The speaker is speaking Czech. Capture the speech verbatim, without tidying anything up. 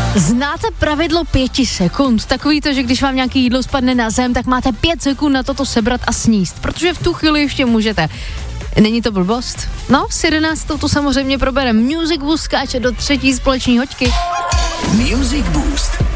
Znáte pravidlo pěti sekund? Takový to, že když vám nějaký jídlo spadne na zem, tak máte pět sekund na toto sebrat a sníst, protože v tu chvíli ještě můžete. Není to blbost? No, s jedenáctou to samozřejmě probereme. Music Boost skáče do třetí společní hoďky. Music Boost.